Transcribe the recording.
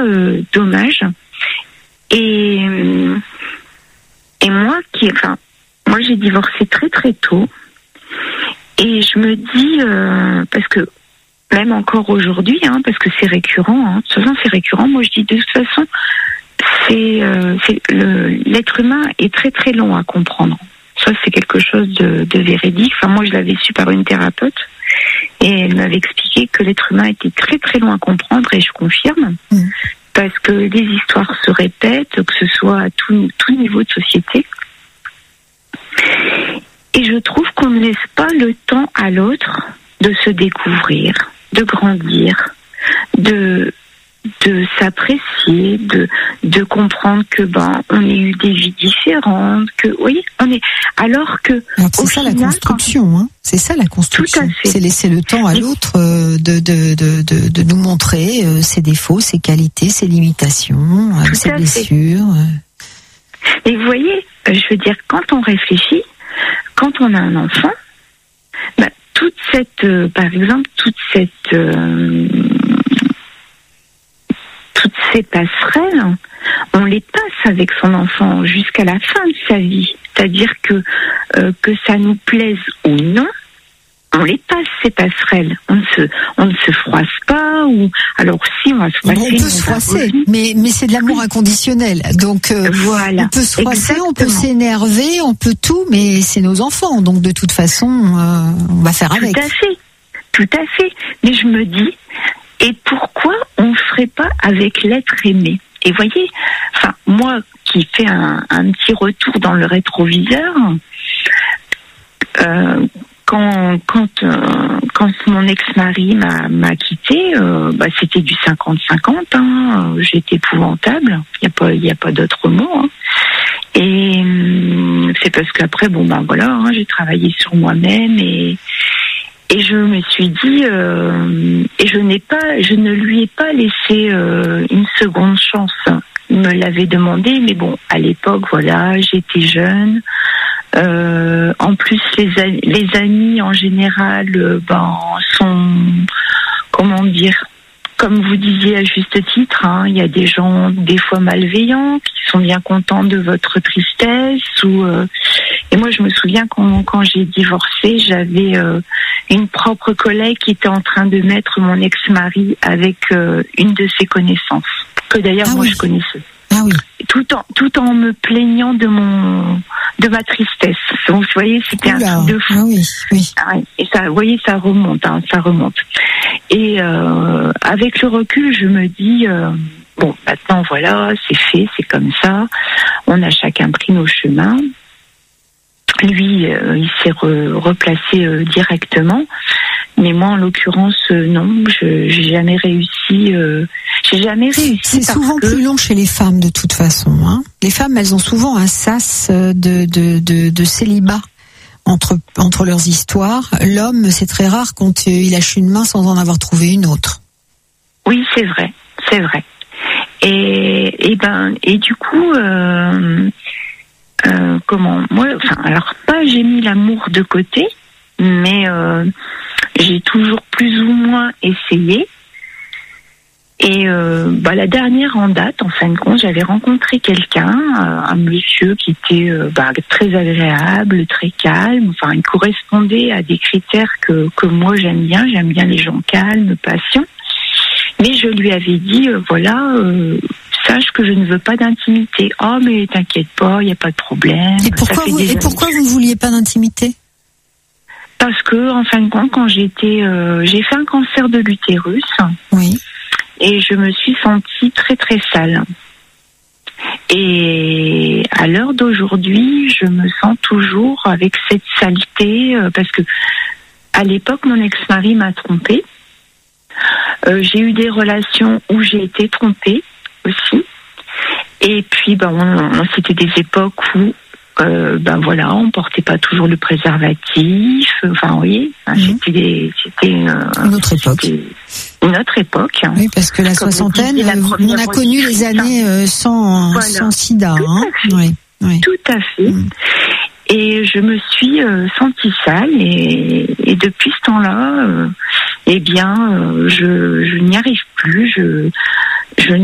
dommage. Et moi j'ai divorcé très très tôt. Et je me dis, parce que même encore aujourd'hui, parce que c'est récurrent, de toute façon c'est récurrent, moi je dis de toute façon, l'être humain est très très long à comprendre. Ça c'est quelque chose de véridique. Enfin moi je l'avais su par une thérapeute et elle m'avait expliqué que l'être humain était très très long à comprendre et je confirme. Parce que les histoires se répètent, que ce soit à tout niveau de société. Et je trouve qu'on ne laisse pas le temps à l'autre de se découvrir, de grandir, de s'apprécier, de comprendre que on a eu des vies différentes, que alors que c'est ça la construction, c'est ça la construction. Tout à fait. C'est laisser le temps à l'autre de nous montrer ses défauts, ses qualités, ses limitations, ses blessures. Et vous voyez, je veux dire, quand on réfléchit, quand on a un enfant, toutes ces passerelles, on les passe avec son enfant jusqu'à la fin de sa vie. C'est-à-dire que ça nous plaise ou non, on les passe, ces passerelles. On ne se froisse pas, ou alors si on va se froisser. On peut se froisser, mais c'est de l'amour inconditionnel. Donc voilà, on peut se froisser, exactement. On peut s'énerver, on peut tout, mais c'est nos enfants. Donc de toute façon, on va faire avec. Tout à fait. Mais je me dis, et pourquoi on ne ferait pas avec l'être aimé? Et voyez, moi qui fais un petit retour dans le rétroviseur, quand mon ex-mari m'a quitté, c'était du 50-50. J'étais épouvantable. Il y a pas d'autre mot. Et c'est parce qu'après, j'ai travaillé sur moi-même et je me suis dit, et je ne lui ai pas laissé une seconde chance. Il me l'avait demandé, mais à l'époque, j'étais jeune. En plus, les amis en général, sont, comment dire, comme vous disiez à juste titre, il y a des gens des fois malveillants qui sont bien contents de votre tristesse. Et moi, je me souviens quand j'ai divorcé, j'avais une propre collègue qui était en train de mettre mon ex-mari avec une de ses connaissances, que d'ailleurs je connaissais. Ah oui. Tout en me plaignant de ma tristesse. Donc, vous voyez, c'était un truc de fou. Ah oui, oui. Et ça, vous voyez, ça remonte. Et avec le recul, je me dis, maintenant, c'est fait, c'est comme ça. On a chacun pris nos chemins. Lui, il s'est replacé directement. Mais moi, en l'occurrence, non, j'ai jamais réussi. C'est souvent plus long chez les femmes, de toute façon. Les femmes, elles ont souvent un sas de célibat entre leurs histoires. L'homme, c'est très rare quand il lâche une main sans en avoir trouvé une autre. Oui, c'est vrai. Et du coup, j'ai mis l'amour de côté, mais j'ai toujours plus ou moins essayé. Et la dernière en date, en fin de compte, j'avais rencontré quelqu'un, un monsieur qui était très agréable, très calme. Il correspondait à des critères que moi j'aime bien les gens calmes, patients. Mais je lui avais dit, sache que je ne veux pas d'intimité. Oh, mais t'inquiète pas, il n'y a pas de problème. Et pourquoi vous ne vouliez pas d'intimité? Parce que, en fin de compte, quand j'ai fait un cancer de l'utérus. Oui. Et je me suis sentie très très sale. Et à l'heure d'aujourd'hui, je me sens toujours avec cette saleté parce que à l'époque, mon ex-mari m'a trompée. J'ai eu des relations où j'ai été trompée aussi. Et puis, c'était des époques où on portait pas toujours le préservatif. Vous voyez, c'était une autre époque. Une autre époque. Oui, parce que la soixantaine, on a connu les années sans sida. Tout à fait. Et je me suis sentie sale et depuis ce temps-là, je n'y arrive plus. Je